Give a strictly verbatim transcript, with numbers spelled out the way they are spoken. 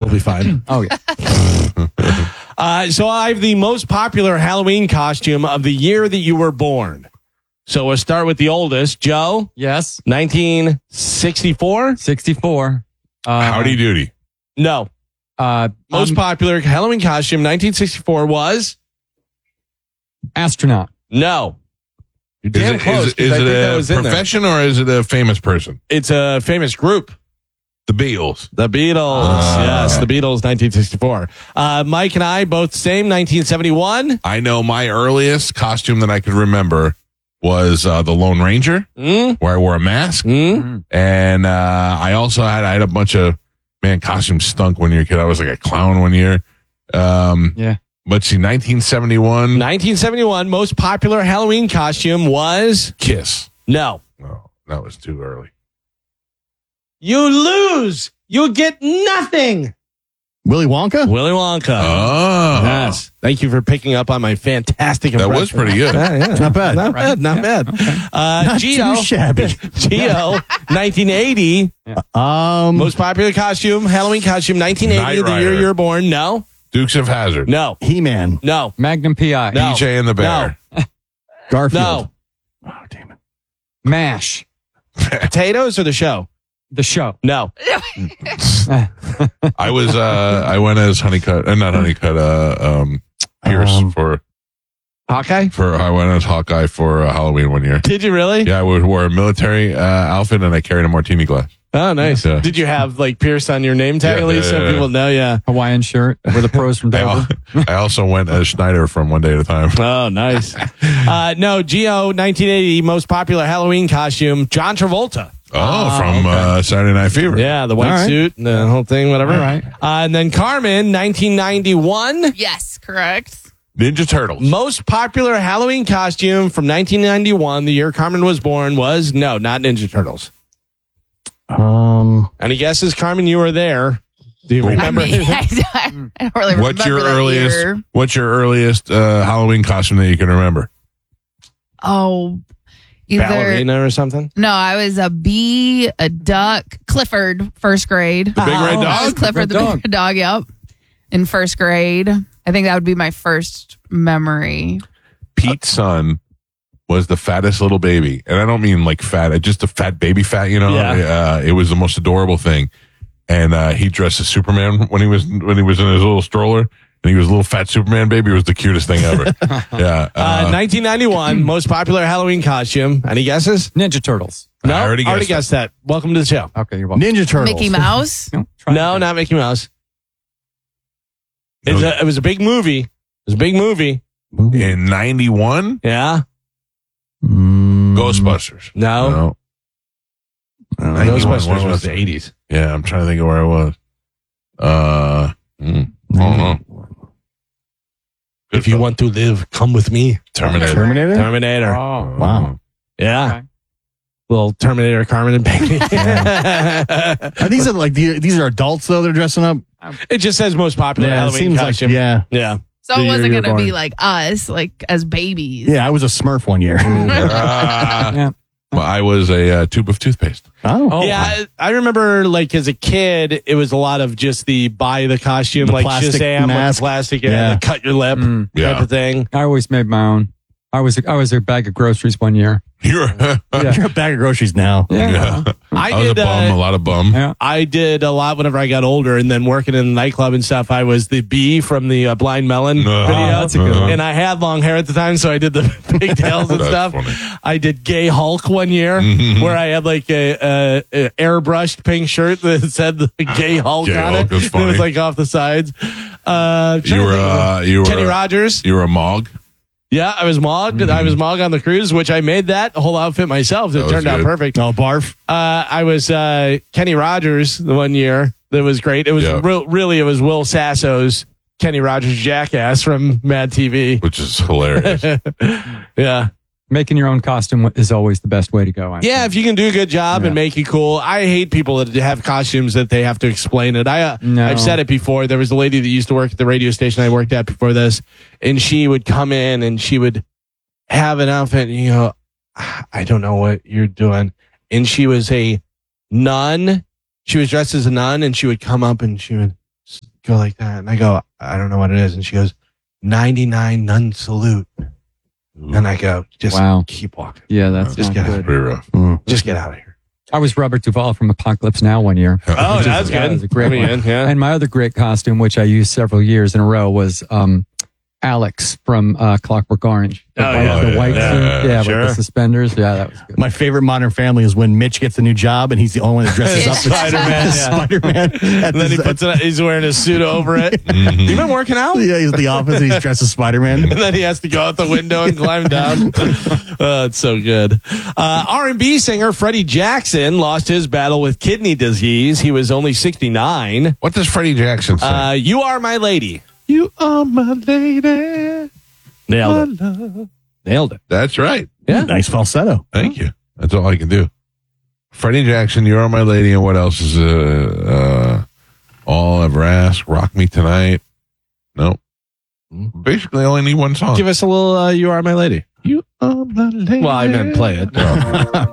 probably fine. Oh, yeah. uh, so I have the most popular Halloween costume of the year that you were born. So we'll start with the oldest. Joe? Yes. nineteen sixty-four? sixty-four. Uh, Howdy doody. No. Uh, Most um, popular Halloween costume, nineteen sixty-four, was? astronaut. No. You're Is damn it, close. is, 'cause is I think that it was a in there. profession or is it a famous person? It's a famous group. The Beatles. The Beatles. Ah. Yes, the Beatles, nineteen sixty-four. Uh, Mike and I, both same, nineteen seventy-one. I know my earliest costume that I could remember was uh, the Lone Ranger, Mm? where I wore a mask. Mm? And uh, I also had I had a bunch of, man, costumes stunk when you were a kid. I was like a clown one year. Um, Yeah. Let's see, nineteen seventy-one, nineteen seventy-one, most popular Halloween costume was? Kiss. No. Oh, that was too early. You lose. You get nothing. Willy Wonka? Willy Wonka. Oh. Yes. Thank you for picking up on my fantastic That impression. was pretty good. Yeah, yeah. Not bad. Not bad. Not bad. Uh, Not Gio. too shabby. Gio, nineteen eighty. Um, Most popular costume, Halloween costume, nineteen eighty, Knight the year Rider. you were born. No. Dukes of Hazzard. No. He-Man. No. Magnum P I. No. D J and the Bear. Garfield. No. Oh, damn it. MASH. Potatoes or the show? The show. No. I was, uh, I went as Honeycutt, uh, not Honeycutt, uh, um, Pierce Um, for, Hawkeye? for, I went as Hawkeye for uh, Halloween one year. Did you really? Yeah, I wore a military uh, outfit and I carried a martini glass. Oh, nice. Yeah. Did you have like Pierce on your name tag Yeah, at least yeah, so yeah. people know? Yeah. Hawaiian shirt with the pros from I, Dover. al- I also went as Schneider from One Day at a Time. Oh, nice. uh, no, Gio, nineteen eighty, most popular Halloween costume, John Travolta. Oh, from uh, Saturday Night Fever. Yeah, the white All right. suit and the whole thing, whatever. All right. Uh, and then Carmen, nineteen ninety-one, Yes, correct. Ninja Turtles. most popular Halloween costume from nineteen ninety-one, the year Carmen was born, was no, not Ninja Turtles. Um, Any guesses, Carmen? You were there. Do you I remember? mean, I, don't- I don't really remember What's your that earliest? year. What's your earliest uh, Halloween costume that you can remember? Oh, either Ballerina or something? no, I was a bee, a duck, Clifford, first grade. The big red Oh, I was dog. Clifford, Red the dog. big dog. Yep, in first grade. I think that would be my first memory. Pete's son was the fattest little baby, and I don't mean like fat, just a fat baby fat. You know, Yeah. uh, it was the most adorable thing. And uh, he dressed as Superman when he was when he was in his little stroller, and he was a little fat Superman baby. It was the cutest thing ever. yeah. Uh, Uh, nineteen ninety-one, most popular Halloween costume. Any guesses? Ninja Turtles. No, I already guessed that. Welcome to the show. Okay, you're welcome. Ninja Turtles. Mickey Mouse. No, try No, again. not Mickey Mouse. It's a, it was a big movie. It was a big movie. in ninety-one, Yeah. Mm, Ghostbusters. No. No. ninety-one, Ghostbusters what was was the it? eighties. Yeah, I'm trying to think of where I was. Uh, mm, I don't know. If you want to live, come with me. Terminator. Terminator? Terminator. Oh, Wow. Yeah. okay. Little Terminator, Carmen and Baby. Are these are like the, these are adults though? They're dressing up. It just says most popular Yeah, it Halloween seems like costume. yeah, Yeah. So The it year wasn't you were going to be born. like us, like as babies. yeah. I was a Smurf one year. Ah. Yeah. Well, I was a uh, tube of toothpaste. Oh, Oh, Yeah, I remember like as a kid, it was a lot of just the buy the costume, The like plastic Shazam, mask. with plastic, and Yeah. the cut your lip Mm. type Yeah. of thing. I always made my own. I was I was a bag of groceries one year. You're, Yeah. You're a bag of groceries now. yeah. I, I was did. a bum, uh, a lot of bum. Yeah. I did a lot whenever I got older, and then working in the nightclub and stuff. I was the bee from the uh, Blind Melon Uh, video. that's a good uh, one. And I had long hair at the time, so I did the pigtails and That's stuff. funny. I did Gay Hulk one year, Mhm. where I had like a, a, a airbrushed pink shirt that said the Gay Hulk Gay on Hulk it. was It funny. was like off the sides. Uh, You were, uh, you were, Kenny Rogers. you were a Mog. Yeah, I was Mog. I was Mog on the cruise, which I made that whole outfit myself. It That was turned out good. perfect. Oh, barf. Uh, I was uh, Kenny Rogers the one year. That was great. It was Yeah. real, really, it was Will Sasso's Kenny Rogers Jackass from Mad T V. Which is hilarious. Yeah. Making your own costume is always the best way to go. I Yeah, if you can do a good job Yeah. and make it cool. I hate people that have costumes that they have to explain it. I, uh, No. I've said it before. There was a lady that used to work at the radio station I worked at before this, and she would come in and she would have an outfit, and you go, I don't know what you're doing. And she was a nun. She was dressed as a nun, and she would come up and she would go like that. And I go, I don't know what it is. And she goes, ninety-nine none salute. And I go, just Wow. keep walking. Yeah, that's Just not get good. Pretty rough. Just get out of here. I was Robert Duvall from Apocalypse Now one year. Oh, that's Yeah, good. it was a great I mean, one. yeah. And my other great costume, which I used several years in a row, was um, Alex from uh, Clockwork Orange. The Oh, white, yeah. the white Yeah, suit, yeah, yeah, sure. with the suspenders. Yeah, that was good. My favorite Modern Family is when Mitch gets a new job and he's the only one that dresses up as Spider-Man, yeah. Spider-Man. And then he puts it, he's wearing a suit over it. Mhm. You been working out? Yeah, he's at the office and he's dressed as Spider-Man. And then he has to go out the window and climb down. Oh, it's so good. Uh, R and B singer Freddie Jackson lost his battle with kidney disease. He was only sixty-nine. What does Freddie Jackson say? Uh, you are my lady. you are my lady. Nailed it. Nailed it. That's right. Yeah. Nice falsetto. Thank you. That's all I can do. Freddie Jackson, You Are My Lady, and what else is uh, uh, All I'll Ever Ask, Rock Me Tonight? Nope. Basically, I only need one song. Give us a little uh, You Are My Lady. You are my lady. Well, I meant play it. Oh.